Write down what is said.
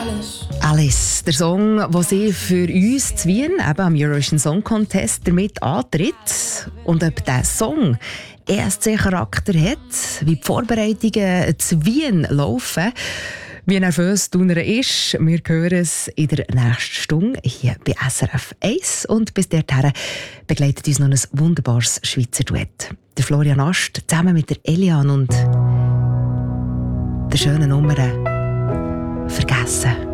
Alice, der Song, den sie für uns zu Wien, eben am Eurovision Song Contest, damit antritt. Und ob dieser Song ESC-Charakter hat, wie die Vorbereitungen zu Wien laufen, wie nervös Thuner ist, wir hören es in der nächsten Stunde hier bei SRF 1. Und bis dahin begleitet uns noch ein wunderbares Schweizer Duett. Der Florian Ast zusammen mit der Eliane und der schönen Nummer «Vergessen».